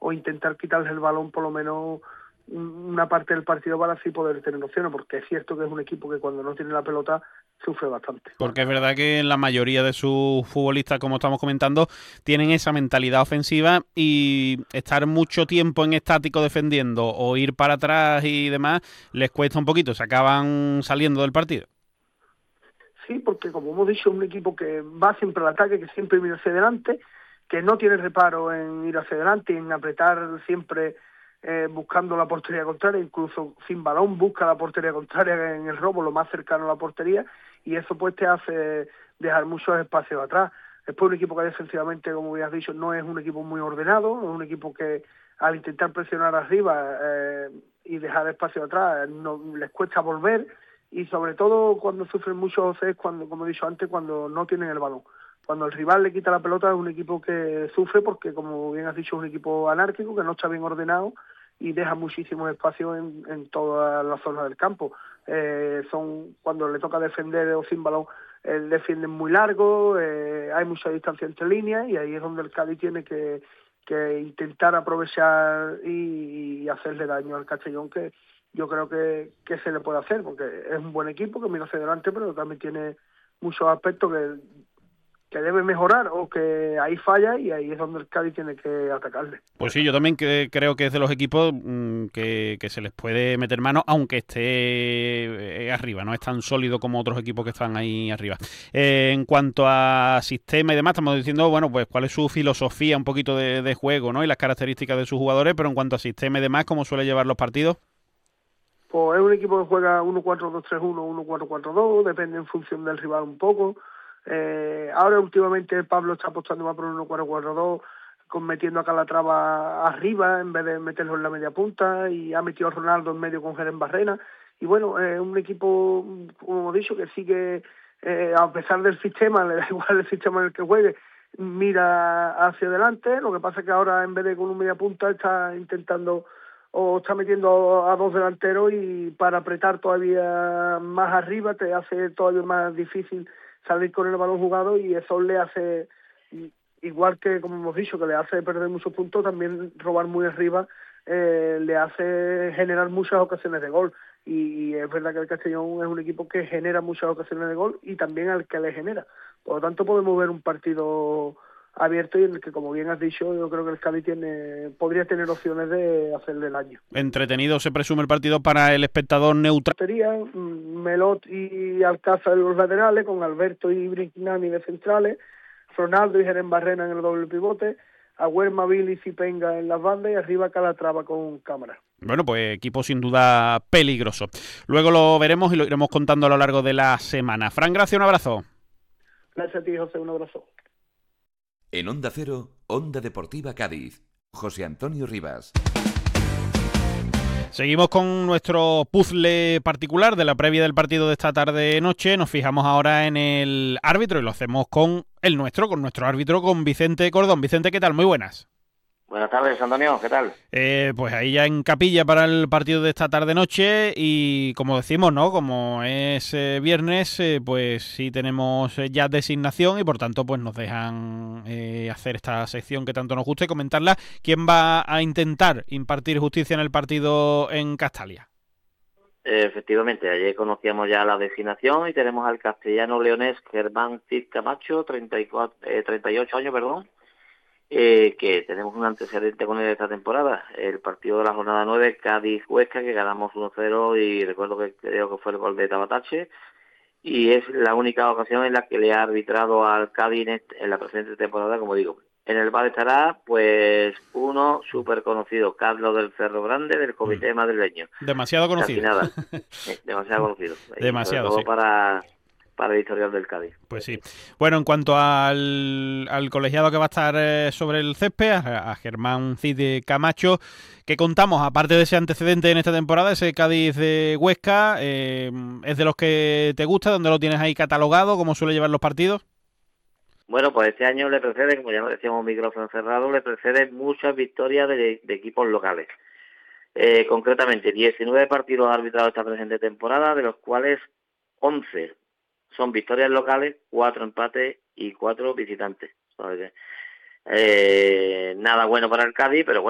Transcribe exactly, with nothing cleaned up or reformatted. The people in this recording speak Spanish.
o intentar quitarles el balón por lo menos una parte del partido para así poder tener opciones, porque es cierto que es un equipo que cuando no tiene la pelota sufre bastante. Porque es verdad que la mayoría de sus futbolistas, como estamos comentando, tienen esa mentalidad ofensiva y estar mucho tiempo en estático defendiendo o ir para atrás y demás les cuesta un poquito, se acaban saliendo del partido. Sí, porque como hemos dicho, es un equipo que va siempre al ataque, que siempre viene hacia adelante, que no tiene reparo en ir hacia adelante y en apretar siempre eh, buscando la portería contraria, incluso sin balón busca la portería contraria en el robo, lo más cercano a la portería, y eso pues te hace dejar muchos espacios atrás. Después un equipo que defensivamente, como bien has dicho, no es un equipo muy ordenado, es un equipo que al intentar presionar arriba eh, y dejar espacio atrás no les cuesta volver, y sobre todo cuando sufren mucho es cuando, como he dicho antes, cuando no tienen el balón. Cuando el rival le quita la pelota es un equipo que sufre porque, como bien has dicho, es un equipo anárquico, que no está bien ordenado y deja muchísimos espacios en, en toda la zona del campo. Eh, son cuando le toca defender o sin balón, eh, defienden muy largo, eh, hay mucha distancia entre líneas y ahí es donde el Cádiz tiene que, que intentar aprovechar y, y hacerle daño al Castellón, que yo creo que, que se le puede hacer, porque es un buen equipo que mira hacia adelante, pero también tiene muchos aspectos que, que debe mejorar o que ahí falla, y ahí es donde el Cádiz tiene que atacarle. Pues sí, yo también que, creo que es de los equipos mmm, que, que se les puede meter mano, aunque esté eh, arriba, no es tan sólido como otros equipos que están ahí arriba. Eh, en cuanto a sistema y demás, estamos diciendo, bueno, pues cuál es su filosofía un poquito de, de juego, ¿no? Y las características de sus jugadores, pero en cuanto a sistema y demás, ¿cómo suele llevar los partidos? Pues es un equipo que juega uno cuatro dos tres uno, uno cuatro cuatro dos, depende en función del rival un poco. Eh, ahora últimamente Pablo está apostando más por un uno cuatro cuatro dos, con metiendo a Calatrava arriba en vez de meterlo en la media punta, y ha metido a Ronaldo en medio con Jerez Barrena. Y bueno, es eh, un equipo, como hemos dicho, que sigue, eh, a pesar del sistema, le da igual el sistema en el que juegue, mira hacia adelante. Lo que pasa es que ahora, en vez de con un media punta, está intentando o está metiendo a dos delanteros, y para apretar todavía más arriba te hace todavía más difícil salir con el balón jugado, y eso le hace, igual que como hemos dicho, que le hace perder muchos puntos, también robar muy arriba eh, le hace generar muchas ocasiones de gol, y, y es verdad que el Castellón es un equipo que genera muchas ocasiones de gol y también al que le genera. Por lo tanto podemos ver un partido abierto y en el que, como bien has dicho, yo creo que el Cádiz tiene, podría tener opciones de hacerle el año. Entretenido se presume el partido para el espectador neutral. Melot y Alcázar en los laterales, con Alberto y Brignani de centrales, Ronaldo y Jerez Barrena en el doble pivote, Agüerma, Billy y Penga en las bandas, y arriba Calatrava con Cámara. Bueno, pues equipo sin duda peligroso. Luego lo veremos y lo iremos contando a lo largo de la semana. Fran, gracias, un abrazo. Gracias a ti, José, un abrazo. En Onda Cero, Onda Deportiva Cádiz, José Antonio Rivas. Seguimos con nuestro puzzle particular de la previa del partido de esta tarde-noche. Nos fijamos ahora en el árbitro y lo hacemos con el nuestro, con nuestro árbitro, con Vicente Cordón. Vicente, ¿qué tal? Muy buenas. Buenas tardes, Antonio, ¿qué tal? Eh, pues ahí ya en capilla para el partido de esta tarde-noche, y como decimos, ¿no? Como es eh, viernes, eh, pues sí tenemos ya designación y por tanto pues nos dejan eh, hacer esta sección que tanto nos gusta y comentarla. ¿Quién va a intentar impartir justicia en el partido en Castalia? Efectivamente, ayer conocíamos ya la designación y tenemos al castellano leonés Germán Cid Camacho, treinta y cuatro, eh, treinta y ocho años, perdón. Eh, que tenemos un antecedente con él esta temporada, el partido de la jornada nueve, Cádiz-Huesca, que ganamos uno cero, y recuerdo que creo que fue el gol de Tabatache, y es la única ocasión en la que le ha arbitrado al Cádiz en la presente temporada, como digo. En el bar estará, pues, uno súper conocido, Carlos del Cerro Grande, del Comité mm. Madrileño. Demasiado conocido. Casi nada, eh, demasiado conocido. Demasiado, todo sí. para... para el historial del Cádiz. Pues sí. Bueno, en cuanto al, al colegiado que va a estar eh, sobre el césped, a, a Germán Cid Camacho, que contamos, aparte de ese antecedente en esta temporada, ese Cádiz de Huesca, eh, ¿es de los que te gusta? ¿Dónde lo tienes ahí catalogado? ¿Cómo suele llevar los partidos? Bueno, pues este año le precede, como ya lo decíamos, micrófono cerrado, le preceden muchas victorias de, de equipos locales. Eh, concretamente, diecinueve partidos arbitrados esta presente temporada, de los cuales once son victorias locales, cuatro empates y cuatro visitantes. Eh, nada bueno para el Cádiz, pero bueno.